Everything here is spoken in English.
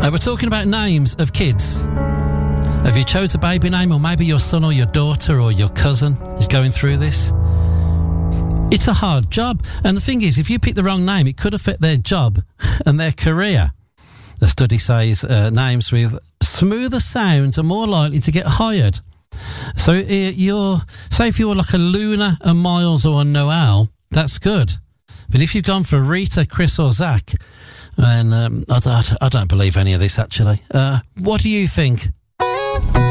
We're talking about names of kids. Have you chose a baby name, or maybe your son or your daughter or your cousin is going through this? It's a hard job. And the thing is, if you pick the wrong name, it could affect their job and their career. The study says names with smoother sounds are more likely to get hired. So if you're like a Luna, a Miles or a Noel, that's good. But if you've gone for Rita, Chris or Zach, and I don't believe any of this actually. What do you think?